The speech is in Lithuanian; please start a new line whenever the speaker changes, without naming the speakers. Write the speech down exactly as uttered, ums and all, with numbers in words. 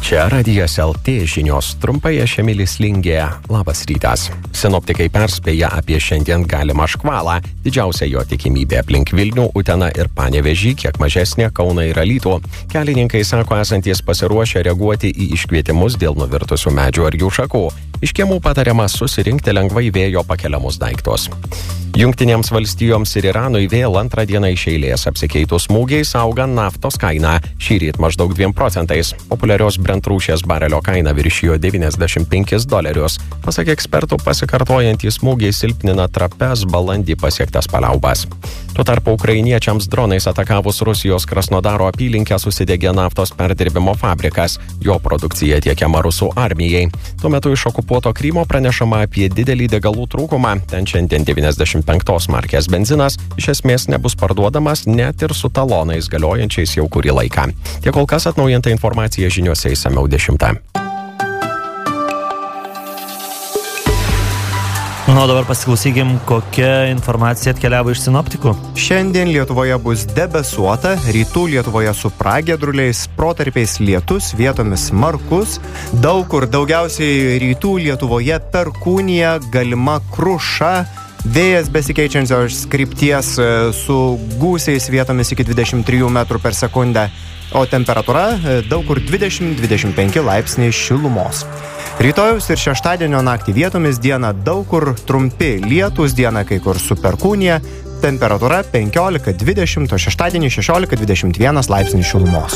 Čia Radijas L T žinios, trumpai aš Emilis Lingė. Labas rytas. Sinoptikai perspėja apie šiandien galimą škvalą. Didžiausia jo tikimybė aplink Vilnių, Uteną ir Panevėžį, kiek mažesnė Kauną ir Alytų. Kelininkai sako esantys pasiruošę reaguoti į iškvietimus dėl nuvirtusių medžių ar jų šakų. Iš kiemų patariama susirinkti lengvai vėjo pakeliamus daiktus. Jungtinėms valstijoms ir Iranui vėl antrą dieną iš eilės apsikeitus smūgiais auga naftos kaina. Šįryt maždaug dviem procentais. Populiarios Brent rūšies barelio kaina viršijo devyniasdešimt penkis dolerius. Pasak ekspertų, pasikartojantys smūgiai silpnina trapes balandį pasiektas paliaubas. Tuo tarpu ukrainiečiams dronais atakavus Rusijos Krasnodaro apylinkę susidegė naftos perdirbimo fabrikas. Jo produkcija tiekiama rusų armijai. Tuo metu iš okupuoto Krymo pranešama apie didelį degalų trūkumą. Ten šiandien devyniasdešimt penktos markės benzinas iš esmės nebus parduodamas net ir su talonais galiojančiais jau kurį laiką. Tiek kol kas atnaujinta informacija žiniuose išsamiau dešimtą.
Nu, o dabar pasiklausykim, kokia informacija atkeliavo iš sinoptikų.
Šiandien Lietuvoje bus debesuota, rytų Lietuvoje su pragiedruliais, protarpiais lietus, vietomis smarkus. Daug kur, daugiausiai rytų Lietuvoje perkūnija, galima kruša, vėjas besikeičiančios krypties su gūsiais vietomis iki dvidešimt trijų metrų per sekundę, o temperatūra daug kur dvidešimt dvidešimt penki laipsniai šilumos. Rytojaus ir šeštadienio naktį vietomis dieną daug kur trumpi lietūs, dieną kai kur su perkūnija, temperatūra penkiolika dvidešimt, o šeštadienį šešiolika dvidešimt vienas laipsnių šilumos.